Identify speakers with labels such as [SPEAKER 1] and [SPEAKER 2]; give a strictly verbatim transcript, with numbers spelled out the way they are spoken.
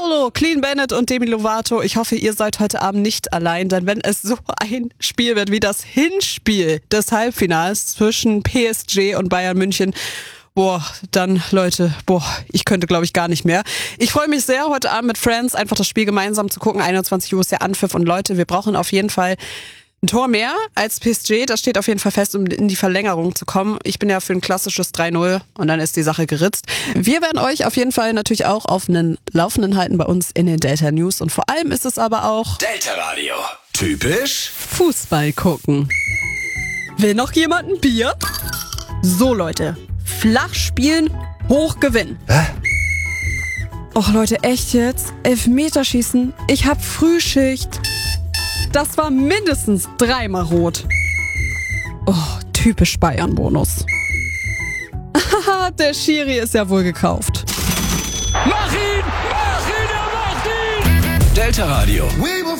[SPEAKER 1] Paolo, Clean Bennett und Demi Lovato. Ich hoffe, ihr seid heute Abend nicht allein, denn wenn es so ein Spiel wird wie das Hinspiel des Halbfinals zwischen P S G und Bayern München, boah, dann Leute, boah, ich könnte glaube ich gar nicht mehr. Ich freue mich sehr, heute Abend mit Friends einfach das Spiel gemeinsam zu gucken. einundzwanzig Uhr ist der Anpfiff und Leute, wir brauchen auf jeden Fall ein Tor mehr als P S G, das steht auf jeden Fall fest, um in die Verlängerung zu kommen. Ich bin ja für ein klassisches drei null und dann ist die Sache geritzt. Wir werden euch auf jeden Fall natürlich auch auf einen Laufenden halten bei uns in den Delta News und vor allem ist es aber auch
[SPEAKER 2] Delta Radio. Typisch
[SPEAKER 1] Fußball gucken. Will noch jemand ein Bier? So Leute, flach spielen, hoch gewinnen.
[SPEAKER 2] Hä?
[SPEAKER 1] Och Leute, echt jetzt? Elfmeterschießen? Ich hab Frühschicht. Das war mindestens dreimal rot. Oh, typisch Bayern-Bonus. Haha, der Schiri ist ja wohl gekauft.
[SPEAKER 2] Mach ihn! Mach ihn! Er macht ihn! Delta Radio.